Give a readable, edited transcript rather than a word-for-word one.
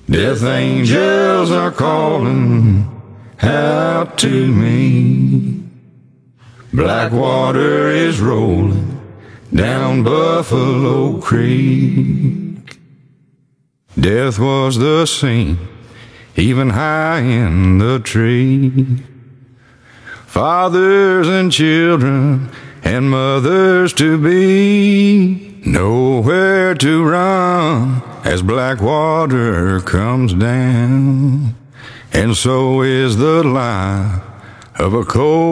Death angels are calling out to me. Black water is rolling down Buffalo Creek. Death was the scene, even high in the tree. Fathers and children and mothers to be, nowhere to run as black water comes down. And so is the life of a cold